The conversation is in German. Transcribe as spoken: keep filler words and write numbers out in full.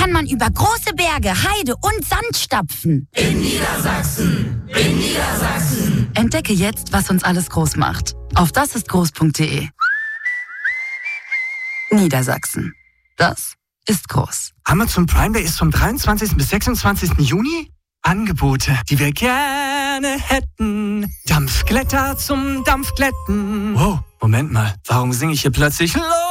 kann man über große Berge, Heide und Sand stapfen. In Niedersachsen, in Niedersachsen. Entdecke jetzt, was uns alles groß macht. Auf dasistgroß punkt de. Niedersachsen. Das ist groß. Amazon Prime Day ist vom dreiundzwanzigsten bis sechsundzwanzigsten Juni. Angebote, die wir gerne hätten. Dampfglätter zum Dampfglätten. Wow, Moment mal. Warum singe ich hier plötzlich